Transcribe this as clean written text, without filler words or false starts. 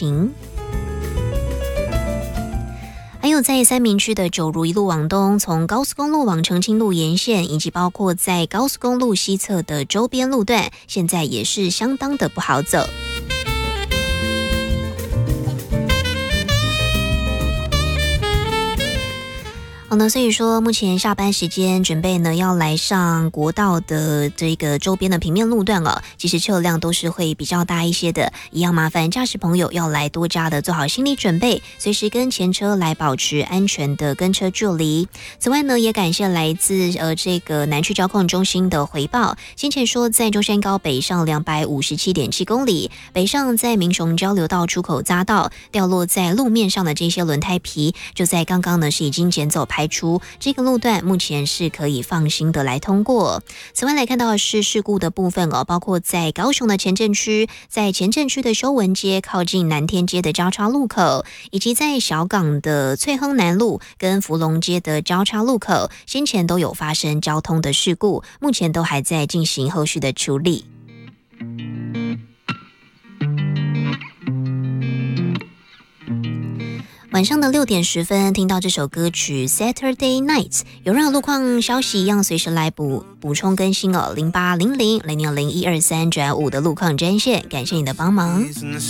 情。还有在三民区的九如一路往东，从高速公路往澄清路沿线，以及包括在高速公路西侧的周边路段，现在也是相当的不好走。好呢，所以说目前下班时间准备呢要来上国道的这个周边的平面路段了，其实车辆都是会比较大一些的，一样麻烦驾驶朋友要来多加的做好心理准备，随时跟前车来保持安全的跟车距离。此外呢，也感谢来自这个南区交控中心的回报，先前说在中山高北上257.7公里，北上在民雄交流道出口匝道掉落在路面上的这些轮胎皮，就在刚刚呢是已经捡走排除，这个路段目前是可以放心的来通过。此外来看到的是事故的部分包括在高雄的前镇区，在前镇区的修文街靠近南天街的交叉路口，以及在小港的翠亨南路跟福隆街的交叉路口，先前都有发生交通的事故，目前都还在进行后续的处理。晚上的6点10分，听到这首歌曲 Saturday Night， 有任何路况消息一样随时来补充更新0800-060-123-5的路况专线，感谢你的帮忙。